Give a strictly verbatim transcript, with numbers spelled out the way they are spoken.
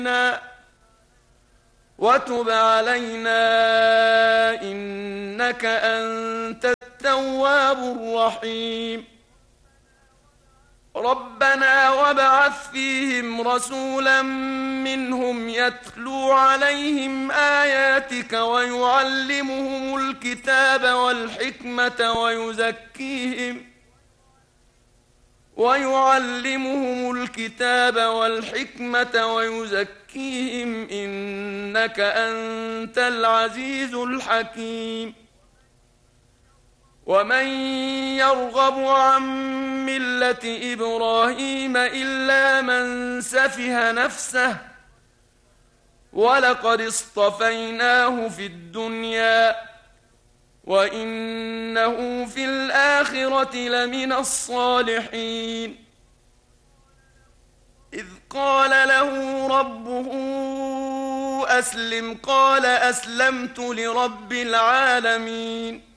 وتب علينا إنك أنت التواب الرحيم. ربنا وابعث فيهم رسولا منهم يتلو عليهم آياتك ويعلمهم الكتاب والحكمة ويزكيهم ويعلمهم الكتاب والحكمة ويزكيهم إنك أنت العزيز الحكيم. ومن يرغب عن ملة إبراهيم إلا من سفه نفسه ولقد اصطفيناه في الدنيا وإنه في الآخرة لمن الصالحين. إذ قال له ربه أسلم قال أسلمت لرب العالمين.